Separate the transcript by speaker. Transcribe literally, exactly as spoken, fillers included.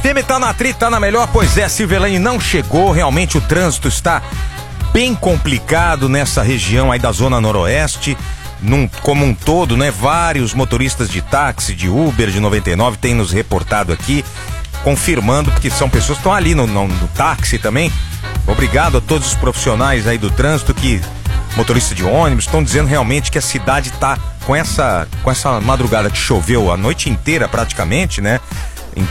Speaker 1: Temer tá na treta, tá na melhor, pois é, Silvelane não chegou, realmente o trânsito está bem complicado nessa região aí da Zona Noroeste, num, como um todo, né? Vários motoristas de táxi, de Uber, de noventa e nove têm nos reportado aqui, confirmando, porque são pessoas que estão ali no, no, no táxi também. Obrigado a todos os profissionais aí do trânsito, que motoristas de ônibus estão dizendo realmente que a cidade tá com essa, com essa madrugada que choveu a noite inteira praticamente, né?